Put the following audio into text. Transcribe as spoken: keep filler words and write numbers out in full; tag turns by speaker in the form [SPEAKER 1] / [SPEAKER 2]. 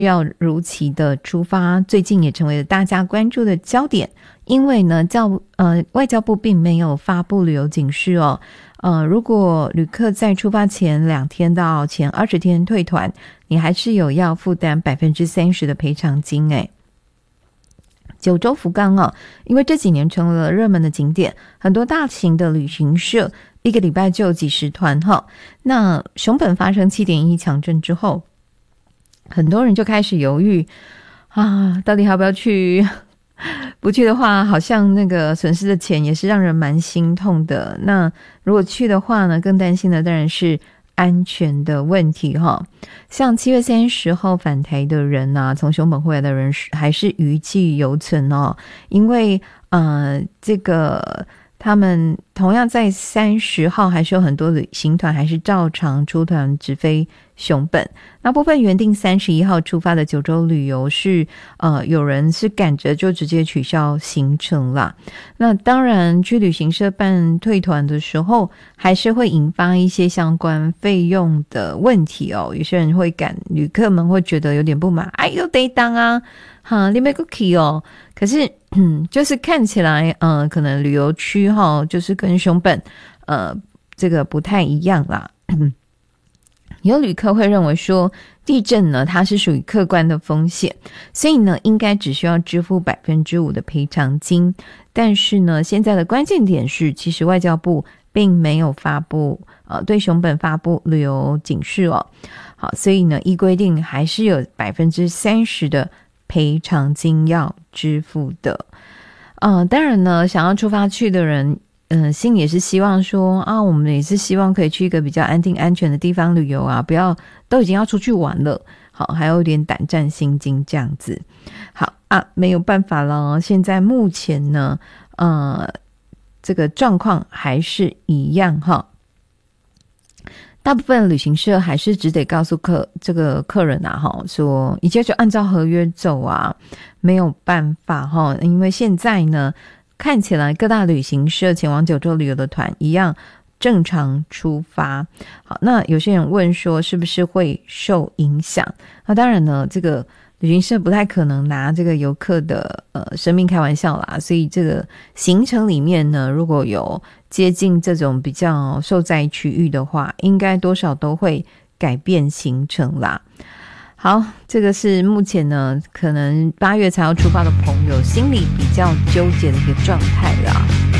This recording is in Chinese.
[SPEAKER 1] 要如期的出发，最近也成为了大家关注的焦点。因为呢，教呃外交部并没有发布旅游警示哦。呃，如果旅客在出发前两天到前二十天退团，你还是有要负担百分之三十的赔偿金诶。九州福冈哦，因为这几年成了热门的景点，很多大型的旅行社一个礼拜就有几十团哈。那熊本发生 七点一 强震之后，很多人就开始犹豫啊，到底要不要去？不去的话，好像那个损失的钱也是让人蛮心痛的。那如果去的话呢，更担心的当然是安全的问题哈。像七月三十号返台的人啊，从熊本回来的人还是余悸犹存哦，因为呃这个他们同样在三十号还是有很多旅行团还是照常出团直飞熊本。那部分原定三十一号出发的九州旅游是呃有人是赶着就直接取消行程啦。那当然去旅行社办退团的时候还是会引发一些相关费用的问题哦。有些人会赶，旅客们会觉得有点不满，哎呦得当啊哈，你没个 key 哦。可是嗯，就是看起来呃可能旅游区哈，就是跟熊本呃这个不太一样啦。有旅客会认为说地震呢它是属于客观的风险，所以呢应该只需要支付 百分之五 的赔偿金。但是呢现在的关键点是，其实外交部并没有发布呃对熊本发布旅游警示哦。好，所以呢依规定还是有 百分之三十 的赔偿金要支付的。呃当然呢想要出发去的人嗯，心里也是希望说啊，我们也是希望可以去一个比较安定安全的地方旅游啊，不要都已经要出去玩了，好，还有点胆战心惊这样子。好啊，没有办法了，现在目前呢呃这个状况还是一样哈。大部分旅行社还是只得告诉客这个客人啊齁，说一切就按照合约走啊，没有办法齁，因为现在呢看起来各大旅行社前往九州旅游的团一样正常出发。好，那有些人问说是不是会受影响？那当然呢，这个旅行社不太可能拿这个游客的呃生命开玩笑啦，所以这个行程里面呢，如果有接近这种比较受灾区域的话，应该多少都会改变行程啦。好，这个是目前呢可能八月才要出发的朋友心里比较纠结的一个状态啦。